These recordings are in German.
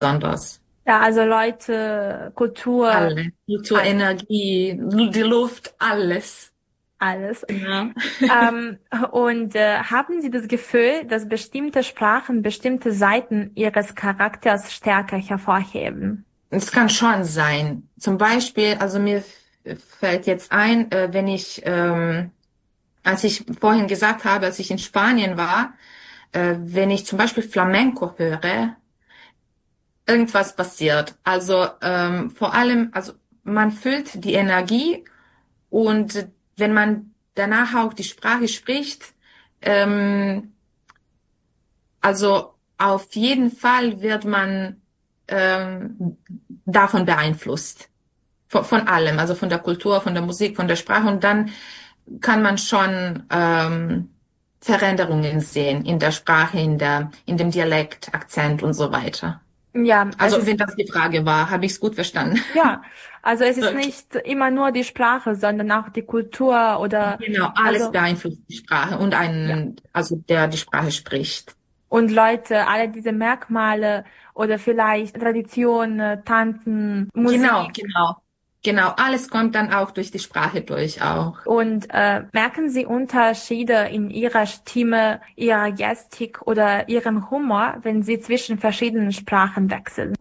besonders. Ja, also Leute, Kultur, Alle. Kultur, alles, Energie, die Luft, alles. alles. Genau. Ähm, und haben Sie das Gefühl, dass bestimmte Sprachen bestimmte Seiten Ihres Charakters stärker hervorheben? Es kann schon sein. Zum Beispiel, also mir fällt jetzt ein, wenn als ich vorhin gesagt habe, als ich in Spanien war, wenn ich zum Beispiel Flamenco höre, irgendwas passiert. Also vor allem, also man fühlt die Energie und wenn man danach auch die Sprache spricht, ähm, also auf jeden Fall wird man davon beeinflusst. Von allem, also von der Kultur, von der Musik, von der Sprache. Und dann kann man schon Veränderungen sehen in der Sprache, in dem Dialekt, Akzent und so weiter. Ja, es Also ist, wenn das die Frage war, habe ich es gut verstanden. ja, also es ist Okay. nicht immer nur die Sprache, sondern auch die Kultur oder, Genau, alles also, beeinflusst die Sprache und ja. also der die Sprache spricht. Und Leute, alle diese Merkmale oder vielleicht Traditionen, Tanzen, Genau, Musik. genau. Genau, alles kommt dann auch durch die Sprache durch auch. Und merken Sie Unterschiede in Ihrer Stimme, Ihrer Gestik oder Ihrem Humor, wenn Sie zwischen verschiedenen Sprachen wechseln?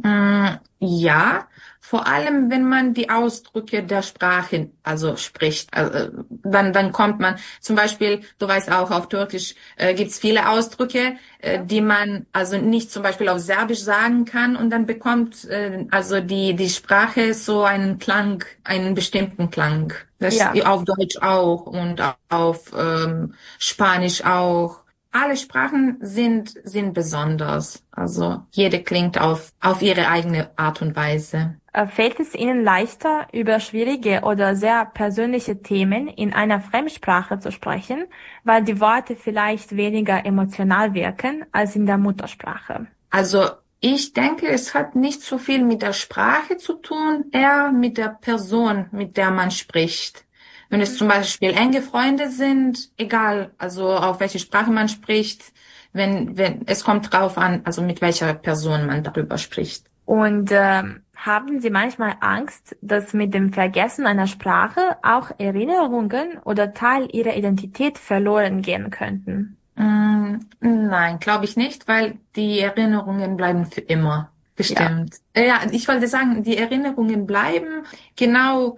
Ja, vor allem wenn man die Ausdrücke der Sprache also spricht, dann kommt man zum Beispiel, du weißt auch, auf Türkisch gibt's viele Ausdrücke, Ja. die man also nicht zum Beispiel auf Serbisch sagen kann und dann bekommt also die Sprache so einen Klang, einen bestimmten Klang. Das Ja. auf Deutsch auch und auf Spanisch auch. Alle Sprachen sind besonders. Also jede klingt auf ihre eigene Art und Weise. Fällt es Ihnen leichter, über schwierige oder sehr persönliche Themen in einer Fremdsprache zu sprechen, weil die Worte vielleicht weniger emotional wirken als in der Muttersprache? Also ich denke, es hat nicht so viel mit der Sprache zu tun, eher mit der Person, mit der man spricht. Wenn es zum Beispiel enge Freunde sind, egal, also auf welche Sprache man spricht, wenn, es kommt drauf an, also mit welcher Person man darüber spricht. Und haben Sie manchmal Angst, dass mit dem Vergessen einer Sprache auch Erinnerungen oder Teil Ihrer Identität verloren gehen könnten? Nein, glaube ich nicht, weil die Erinnerungen bleiben für immer. Ja. Bestimmt. Ja, ich wollte sagen, die Erinnerungen bleiben. Genau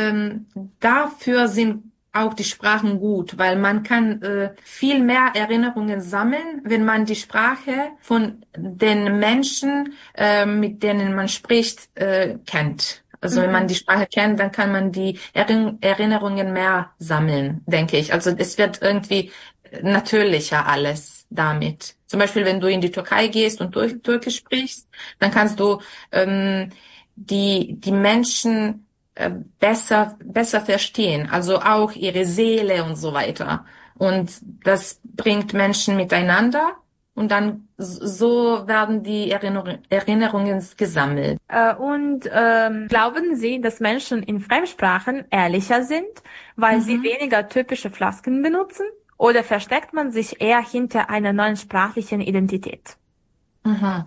dafür sind auch die Sprachen gut, weil man kann viel mehr Erinnerungen sammeln, wenn man die Sprache von den Menschen, mit denen man spricht, kennt. Also wenn man Mhm. die Sprache kennt, dann kann man die Erinnerungen mehr sammeln, denke ich. Also es wird irgendwie natürlicher alles damit. Zum Beispiel, wenn du in die Türkei gehst und Türkisch sprichst, dann kannst du ähm, die Menschen besser verstehen, also auch ihre Seele und so weiter. Und das bringt Menschen miteinander und dann so werden die Erinnerungen gesammelt. Und glauben Sie, dass Menschen in Fremdsprachen ehrlicher sind, weil sie Mhm. weniger typische Floskeln benutzen? Oder versteckt man sich eher hinter einer neuen sprachlichen Identität? Mhm.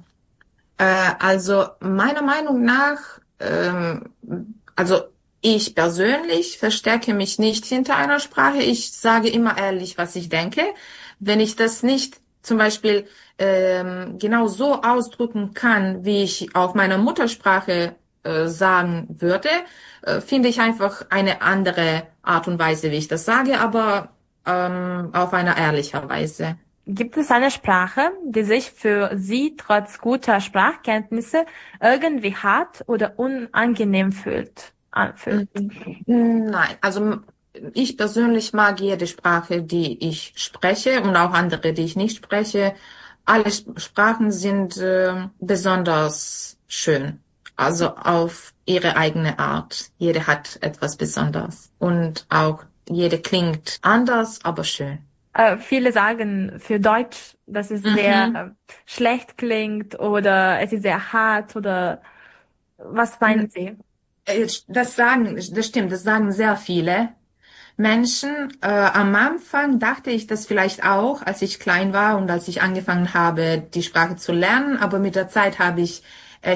Also meiner Meinung nach, also ich persönlich verstecke mich nicht hinter einer Sprache. Ich sage immer ehrlich, was ich denke. Wenn ich das nicht zum Beispiel genau so ausdrücken kann, wie ich auf meiner Muttersprache sagen würde, finde ich einfach eine andere Art und Weise, wie ich das sage, aber auf einer ehrlicher Weise. Gibt es eine Sprache, die sich für Sie trotz guter Sprachkenntnisse irgendwie hart oder unangenehm anfühlt? Nein, also ich persönlich mag jede Sprache, die ich spreche und auch andere, die ich nicht spreche. Alle Sprachen sind besonders schön, also auf ihre eigene Art. Jede hat etwas Besonderes und auch jede klingt anders, aber schön. Viele sagen für Deutsch, dass es sehr Mhm. schlecht klingt oder es ist sehr hart oder was meinen Sie? Das stimmt, das sagen sehr viele Menschen. Am Anfang dachte ich das vielleicht auch, als ich klein war und als ich angefangen habe, die Sprache zu lernen. Aber mit der Zeit habe ich